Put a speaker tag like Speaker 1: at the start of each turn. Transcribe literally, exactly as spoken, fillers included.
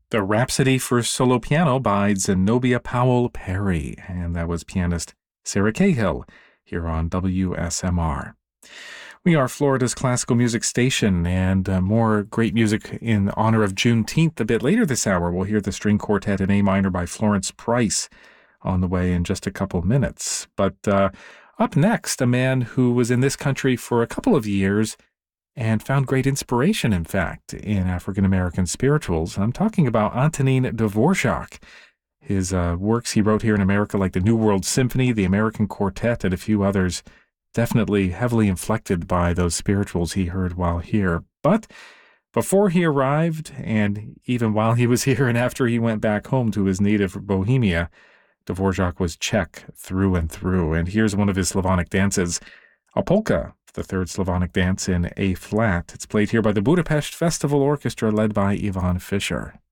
Speaker 1: The Rhapsody for Solo Piano by Zenobia Powell Perry, and that was pianist Sarah Cahill here on W S M R. We are Florida's classical music station, and uh, more great music in honor of Juneteenth. A bit later this hour, we'll hear the string quartet in A minor by Florence Price on the way in just a couple minutes. But uh, up next, a man who was in this country for a couple of years and found great inspiration, in fact, in African-American spirituals. I'm talking about Antonin Dvorak. His uh, works he wrote here in America, like the New World Symphony, the American Quartet, and a few others, definitely heavily inflected by those spirituals he heard while here. But before he arrived, and even while he was here and after he went back home to his native Bohemia, Dvorak was Czech through and through. And here's one of his Slavonic dances, a polka, the third Slavonic dance in A-flat. It's played here by the Budapest Festival Orchestra led by Ivan Fischer.